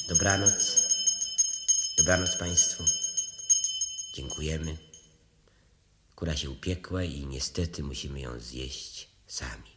Dobranoc. Dobranoc Państwu. Dziękujemy. Kura się upiekła i niestety musimy ją zjeść sami.